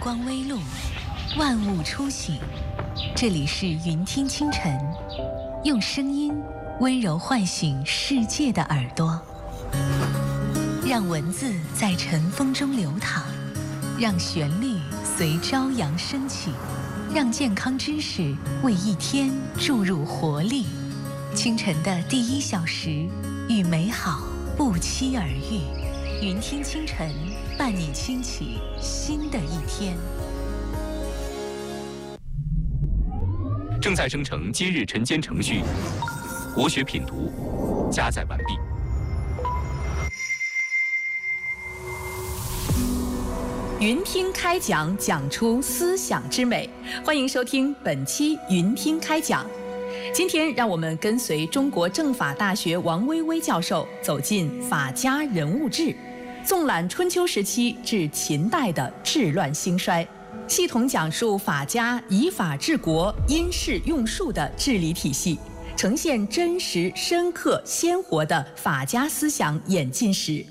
光微露，万物初醒。这里是云听清晨，用声音温柔唤醒世界的耳朵，让文字在晨风中流淌，让旋律随朝阳升起，让健康知识为一天注入活力。清晨的第1小时，与美好不期而遇。云听清晨，伴你轻启新的一天。 正在生成今日晨间程序，国学品读加载完毕。 云听开讲，讲出思想之美。欢迎收听本期云听开讲。今天让我们跟随中国政法大学王薇薇教授走进法家人物志，纵览春秋时期至秦代的治乱兴衰，系统讲述法家以法治国、因势用术的治理体系，呈现真实、深刻、鲜活的法家思想演进史。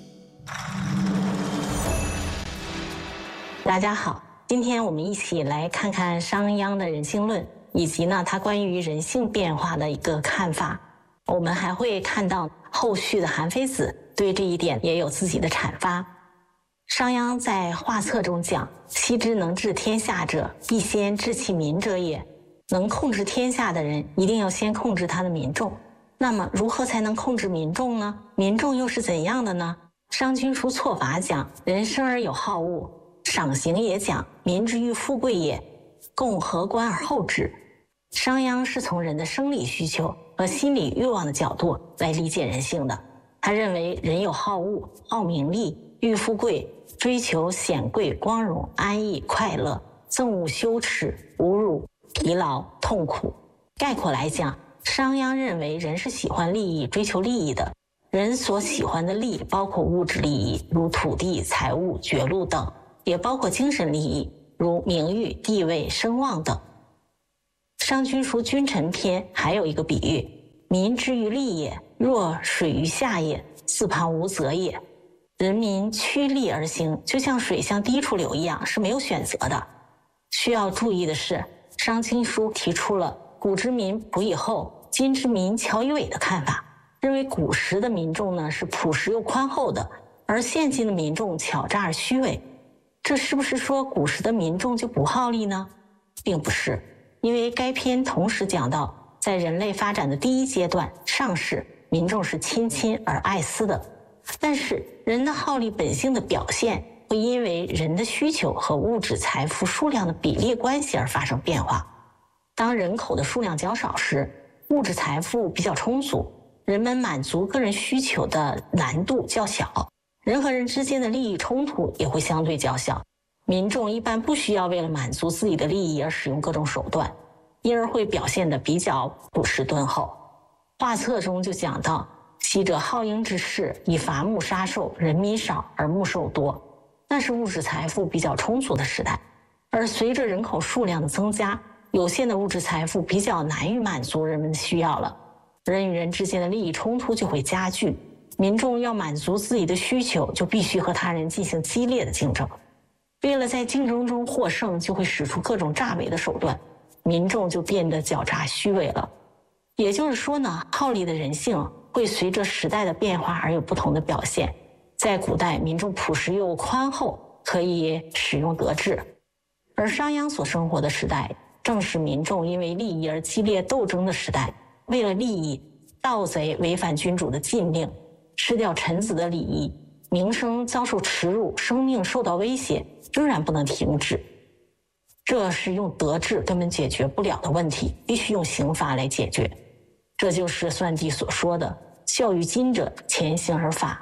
大家好，今天我们一起来看看商鞅的人性论，以及呢他关于人性变化的一个看法。我们还会看到后续的韩非子对这一点也有自己的阐发。商鞅在画策中讲：昔之能治天下者，必先治其民者也。能控制天下的人，一定要先控制他的民众。那么如何才能控制民众呢？民众又是怎样的呢？商君书错法讲：人生而有好恶。赏刑也讲：民之欲富贵也，共和官而后止。商鞅是从人的生理需求和心理欲望的角度来理解人性的。他认为人有好恶、好名利、欲富贵，追求显贵、光荣、安逸、快乐，憎恶羞耻、侮辱、疲劳、痛苦。概括来讲，商鞅认为人是喜欢利益、追求利益的。人所喜欢的利益包括物质利益，如土地、财物、爵禄等，也包括精神利益，如名誉、地位、声望等。商君书君臣篇还有一个比喻：民之于利也，若水于下也，四旁无泽也。人民趋利而行，就像水向低处流一样，是没有选择的。需要注意的是，商君书提出了古之民朴以厚，今之民巧以伪的看法，认为古时的民众呢是朴实又宽厚的，而现今的民众巧诈而虚伪。这是不是说古时的民众就不好利呢？并不是，因为该篇同时讲到，在人类发展的第1阶段上世，民众是亲亲而爱私的。但是人的好利本性的表现会因为人的需求和物质财富数量的比例关系而发生变化。当人口的数量较少时，物质财富比较充足，人们满足个人需求的难度较小，人和人之间的利益冲突也会相对较小。民众一般不需要为了满足自己的利益而使用各种手段，因而会表现得比较朴实敦厚。画策中就讲到：昔者好鹰之士，以伐木杀兽，人民少而木兽多，那是物质财富比较充足的时代。而随着人口数量的增加，有限的物质财富比较难以满足人们的需要了，人与人之间的利益冲突就会加剧。民众要满足自己的需求，就必须和他人进行激烈的竞争。为了在竞争中获胜，就会使出各种诈伪的手段，民众就变得狡诈虚伪了。也就是说呢，好利的人性会随着时代的变化而有不同的表现。在古代，民众朴实又宽厚，可以使用德治；而商鞅所生活的时代，正是民众因为利益而激烈斗争的时代。为了利益，盗贼违反君主的禁令，吃掉臣子的礼仪，名声遭受耻辱，生命受到威胁，仍然不能停止。这是用德治根本解决不了的问题，必须用刑罚来解决。这就是算计所说的孝于今者，潜行而法。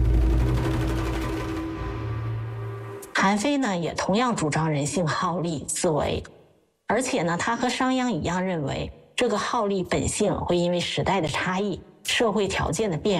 韩非呢，也同样主张人性好利自为，而且呢，他和商鞅一样认为，这个好利本性会因为时代的差异、社会条件的变